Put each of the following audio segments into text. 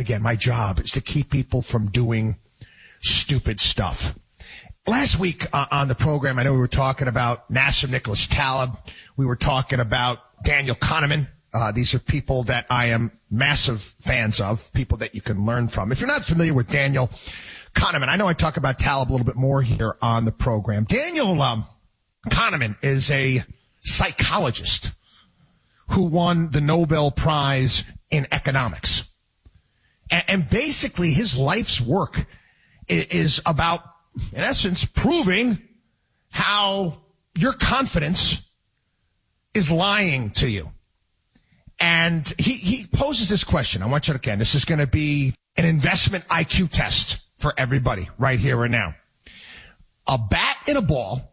again, my job is to keep people from doing stupid stuff. Last week on the program, I know we were talking about Nasser Nicholas Taleb. We were talking about Daniel Kahneman. These are people that I am massive fans of, people that you can learn from. If you're not familiar with Daniel Kahneman, I know I talk about Taleb a little bit more here on the program. Daniel Kahneman is a psychologist who won the Nobel Prize in economics. And basically his life's work is about, in essence, proving how your confidence is lying to you. And he poses this question. I want you to, again, this is going to be an investment IQ test for everybody right here right now. A bat and a ball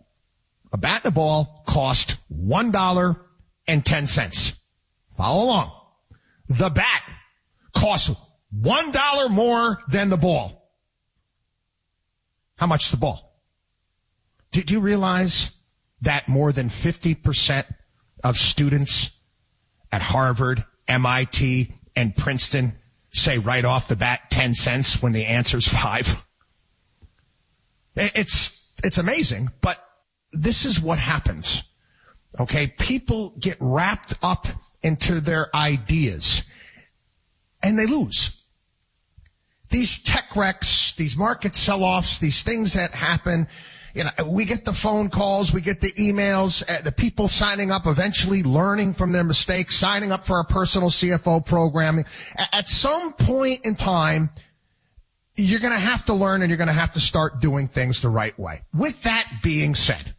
cost $1.10. Follow along. The bat costs $1 more than the ball. How much is the ball? Do you realize that more than 50% of students at Harvard, MIT, and Princeton say right off the bat 10 cents when the answer's 5? It's amazing, but this is what happens. Okay, people get wrapped up into their ideas and they lose. These tech wrecks, these market sell-offs, these things that happen, you know, we get the phone calls, we get the emails, the people signing up, eventually learning from their mistakes, signing up for our personal CFO program. At some point in time, you're going to have to learn and you're going to have to start doing things the right way. With that being said,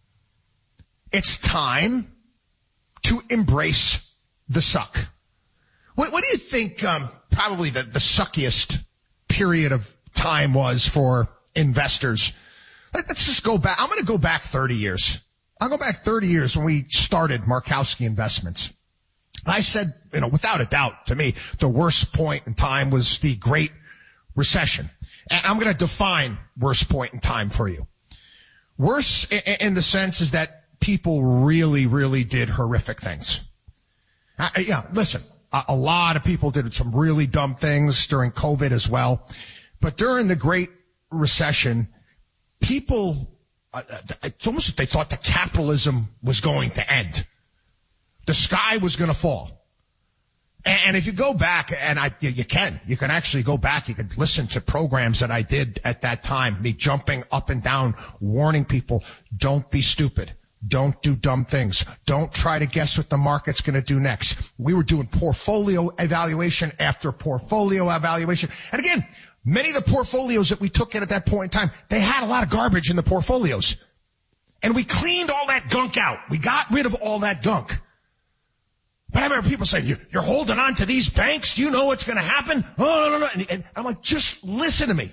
it's time to embrace the suck. What do you think probably the suckiest period of time was for investors? Let's just go back. I'm going to go back 30 years. I'll go back 30 years when we started Markowski Investments. I said, without a doubt, to me, the worst point in time was the Great Recession. And I'm going to define worst point in time for you. Worse in the sense is that people really, really did horrific things. Listen, a lot of people did some really dumb things during COVID as well. But during the Great Recession, people, it's almost like they thought that capitalism was going to end. The sky was going to fall. And if you go back, and you can actually go back, you can listen to programs that I did at that time, me jumping up and down, warning people, don't be stupid. Don't do dumb things. Don't try to guess what the market's going to do next. We were doing portfolio evaluation after portfolio evaluation. And again, many of the portfolios that we took in at that point in time, they had a lot of garbage in the portfolios. And we cleaned all that gunk out. We got rid of all that gunk. But I remember people saying, you're holding on to these banks? Do you know what's going to happen? Oh, no. And I'm like, just listen to me.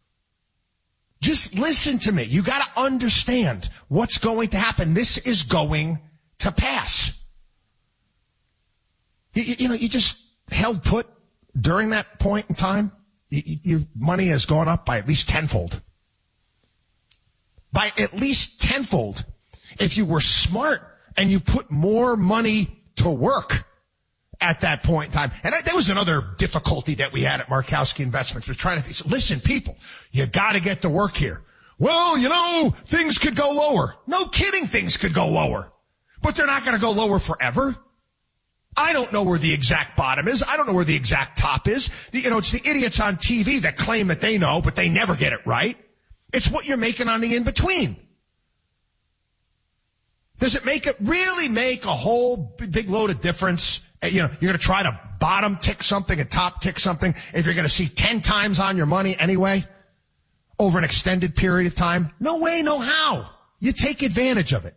Just listen to me. You got to understand what's going to happen. This is going to pass. You just held put during that point in time. Your money has gone up by at least tenfold. By at least tenfold. If you were smart and you put more money to work at that point in time. And that was another difficulty that we had at Markowski Investments. We're trying to listen, people, you got to get to work here. Well, things could go lower. No kidding, things could go lower. But they're not going to go lower forever. I don't know where the exact bottom is. I don't know where the exact top is. It's the idiots on TV that claim that they know, but they never get it right. It's what you're making on the in-between. Does it really make a whole big load of difference? You're going to try to bottom tick something and top tick something if you're going to see 10 times on your money anyway over an extended period of time? No way, no how. You take advantage of it.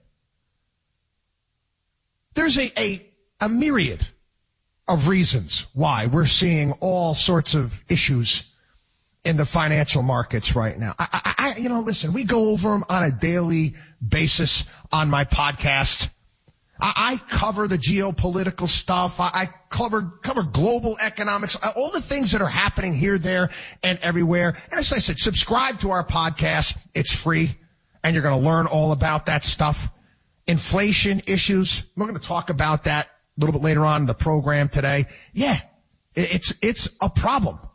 There's a myriad of reasons why we're seeing all sorts of issues in the financial markets right now. Listen, we go over them on a daily basis on my podcast. I cover the geopolitical stuff. I cover global economics, all the things that are happening here, there, and everywhere. And as I said, subscribe to our podcast. It's free, and you're going to learn all about that stuff. Inflation issues, we're going to talk about that a little bit later on in the program today. Yeah, it's a problem.